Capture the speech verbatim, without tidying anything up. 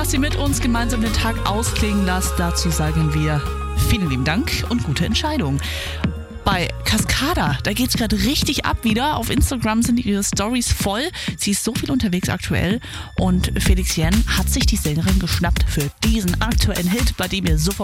dass ihr mit uns gemeinsam den Tag ausklingen lasst. Dazu sagen wir vielen lieben Dank und gute Entscheidung. Bei Cascada, da geht's gerade richtig ab wieder. Auf Instagram sind ihre Stories voll. Sie ist so viel unterwegs aktuell. Und Felix Jen hat sich die Sängerin geschnappt für diesen aktuellen Hit, bei dem ihr sofort